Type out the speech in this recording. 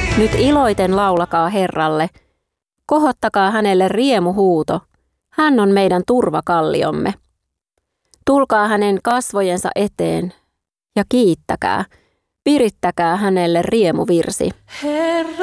Nyt iloiten laulakaa Herralle. Kohottakaa hänelle riemuhuuto. Hän on meidän turvakalliomme. Tulkaa hänen kasvojensa eteen ja kiittäkää. Virittäkää hänelle riemuvirsi.